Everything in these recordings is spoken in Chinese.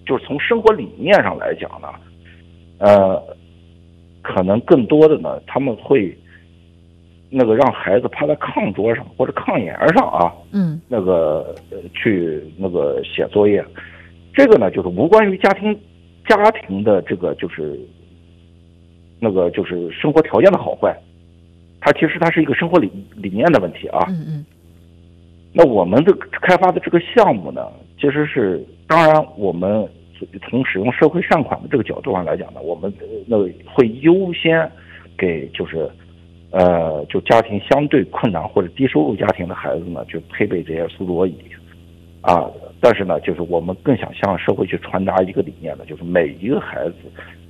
就是从生活理念上来讲呢，可能更多的呢，他们会那个让孩子趴在炕桌上或者炕沿上啊，那个去那个写作业，这个呢就是无关于家庭的这个就是那个就是生活条件的好坏，它其实是一个生活理念的问题啊。那我们这个开发的这个项目呢，其实是当然我们从使用社会善款的这个角度上来讲呢，我们那个会优先给就是就家庭相对困难或者低收入家庭的孩子呢，就配备这些书桌椅啊。但是呢，就是我们更想向社会去传达一个理念呢，就是每一个孩子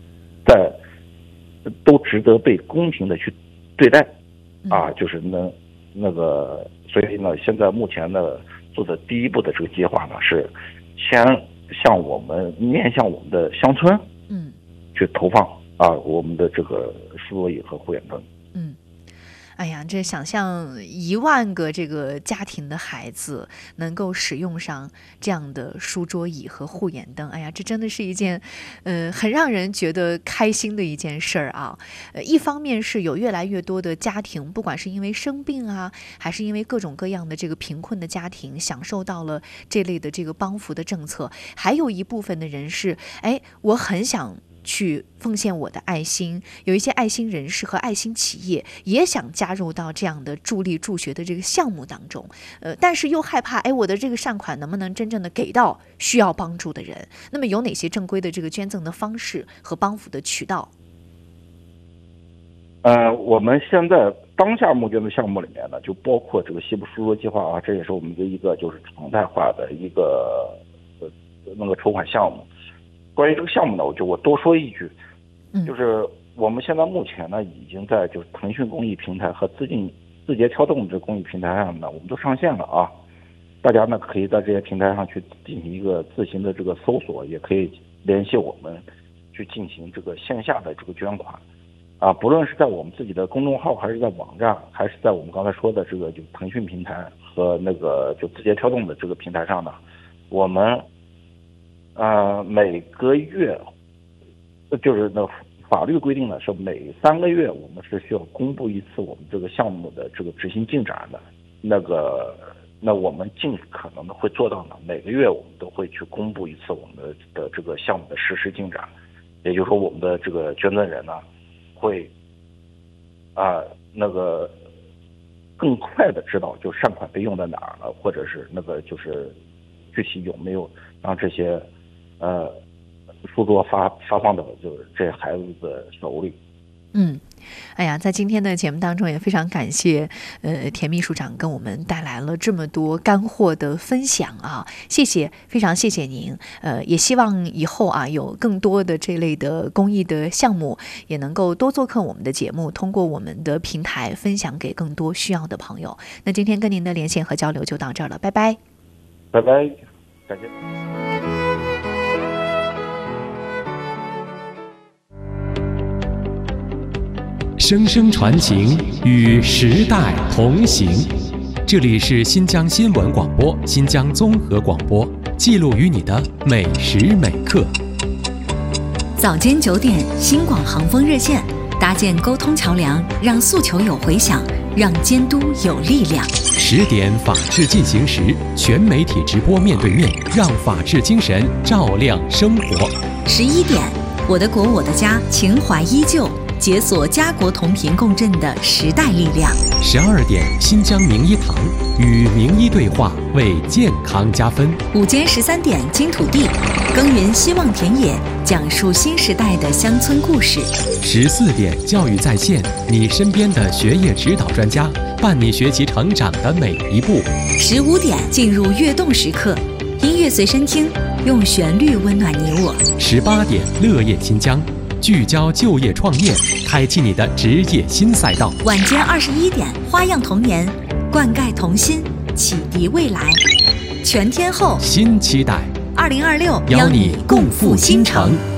都值得被公平的去对待啊，就是那个，所以呢，现在目前呢做的第一步的这个计划呢，是先面向我们的乡村，去投放啊我们的这个书桌椅和护眼灯。 哎呀，这想象1万个这个家庭的孩子能够使用上这样的书桌椅和护眼灯，哎呀，这真的是一件很让人觉得开心的一件事儿啊。一方面是有越来越多的家庭，不管是因为生病啊，还是因为各种各样的这个贫困的家庭，享受到了这类的这个帮扶的政策，还有一部分的人是，我很想去奉献我的爱心，有一些爱心人士和爱心企业也想加入到这样的助力助学的这个项目当中，但是又害怕，我的这个善款能不能真正的给到需要帮助的人？那么有哪些正规的这个捐赠的方式和帮扶的渠道？ 我们现在当下募捐的项目里面呢，就包括这个西部书桌计划啊，这也是我们的一个就是常态化的一个那个筹款项目。关于这个项目呢，我多说一句，就是我们现在目前呢，已经在就是腾讯公益平台和字节跳动这公益平台上呢，我们都上线了啊。大家呢可以在这些平台上去进行一个自行的这个搜索，也可以联系我们去进行这个线下的这个捐款啊。不论是在我们自己的公众号，还是在网站，还是在我们刚才说的这个就腾讯平台和那个就字节跳动的这个平台上呢，我们每个月就是那法律规定呢，是每3个月我们是需要公布一次我们这个项目的这个执行进展的。那我们尽可能的会做到呢，每个月我们都会去公布一次我们的这个项目的实施进展。也就是说，我们的这个捐赠人呢，会那个更快的知道就善款被用在哪儿了，或者是那个就是具体有没有让这些书桌发放到就是这些孩子的手里。 哎呀，在今天的节目当中也非常感谢田秘书长跟我们带来了这么多干货的分享啊，谢谢，非常谢谢您。也希望以后啊有更多的这类的公益的项目也能够多做客我们的节目，通过我们的平台分享给更多需要的朋友。那今天跟您的连线和交流就到这儿了，拜拜。 拜拜，感谢。 声声传情，与时代同行。这里是新疆新闻广播、新疆综合广播，记录于你的每时每刻。 早间9点，新广航风热线搭建沟通桥梁，让诉求有回响，让监督有力量。 10点，法治进行时，全媒体直播面对面，让法治精神照亮生活。 11点，我的国我的家，情怀依旧。解锁家国同频共振的时代力量。 12点，新疆名医堂与名医对话，为健康加分。 午间13点，金土地耕耘希望田野，讲述新时代的乡村故事。 14点，教育在线，你身边的学业指导专家，伴你学习成长的每一步。 15点，进入跃动时刻，音乐随身听，用旋律温暖你我。 18点，乐业新疆。聚焦就业创业，开启你的职业新赛道。 晚间21点，花样童年，灌溉童心，启迪未来。全天候， 新期待。 2026， 邀你共赴新城。